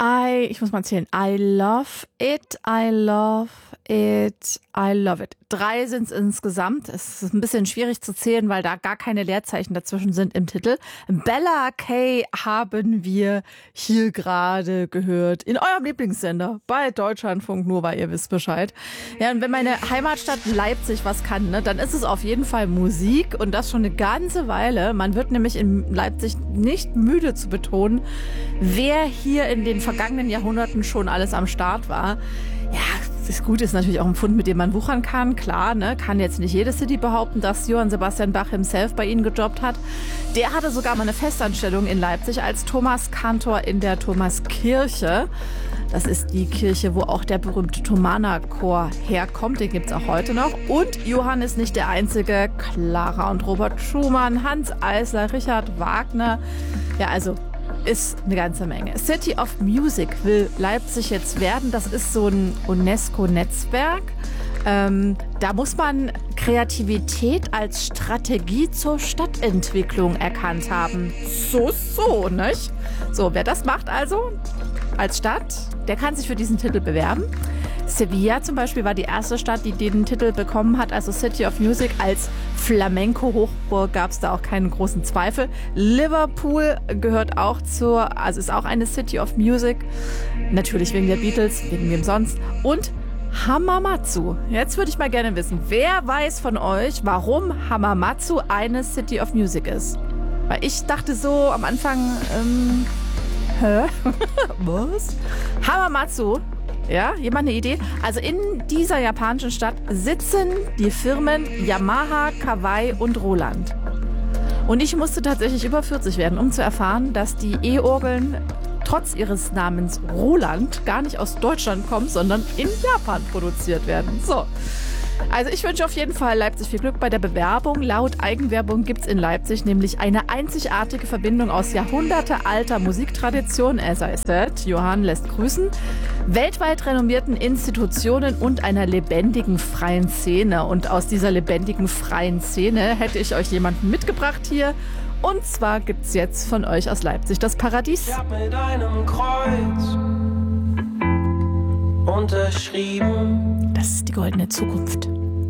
Ich muss mal zählen. I love it, I love it, I love it. 3 sind es insgesamt. Es ist ein bisschen schwierig zu zählen, weil da gar keine Leerzeichen dazwischen sind im Titel. Bella Kay haben wir hier gerade gehört. In eurem Lieblingssender bei Deutschlandfunk, nur weil ihr wisst Bescheid. Ja, und wenn meine Heimatstadt Leipzig was kann, ne, dann ist es auf jeden Fall Musik und das schon eine ganze Weile. Man wird nämlich in Leipzig nicht müde zu betonen, wer hier in den vergangenen Jahrhunderten schon alles am Start war. Ja, das Gute ist natürlich auch ein Fund, mit dem man wuchern kann. Klar, ne, kann jetzt nicht jede City behaupten, dass Johann Sebastian Bach himself bei ihnen gejobbt hat. Der hatte sogar mal eine Festanstellung in Leipzig als Thomaskantor in der Thomaskirche. Das ist die Kirche, wo auch der berühmte Thomanerchor herkommt. Den gibt's auch heute noch. Und Johann ist nicht der Einzige. Clara und Robert Schumann, Hans Eisler, Richard Wagner. Ja, also ist eine ganze Menge. City of Music will Leipzig jetzt werden. Das ist so ein UNESCO-Netzwerk. Da muss man Kreativität als Strategie zur Stadtentwicklung erkannt haben. So, nicht? So, wer das macht also als Stadt, der kann sich für diesen Titel bewerben. Sevilla zum Beispiel war die erste Stadt, die den Titel bekommen hat, also City of Music. Als Flamenco-Hochburg gab es da auch keinen großen Zweifel. Liverpool gehört auch also ist auch eine City of Music. Natürlich wegen der Beatles, wegen wem sonst. Und Hamamatsu. Jetzt würde ich mal gerne wissen, wer weiß von euch, warum Hamamatsu eine City of Music ist? Weil ich dachte so am Anfang, was? Hamamatsu. Ja, jemand eine Idee? Also in dieser japanischen Stadt sitzen die Firmen Yamaha, Kawai und Roland. Und ich musste tatsächlich über 40 werden, um zu erfahren, dass die E-Orgeln trotz ihres Namens Roland gar nicht aus Deutschland kommen, sondern in Japan produziert werden. So. Also ich wünsche auf jeden Fall Leipzig viel Glück bei der Bewerbung. Laut Eigenwerbung gibt es in Leipzig nämlich eine einzigartige Verbindung aus jahrhundertealter Musiktradition, as I said, Johann lässt grüßen, weltweit renommierten Institutionen und einer lebendigen freien Szene. Und aus dieser lebendigen freien Szene hätte ich euch jemanden mitgebracht hier. Und zwar gibt es jetzt von euch aus Leipzig das Paradies. Ich hab mit einem Kreuz unterschrieben. Das ist die goldene Zukunft.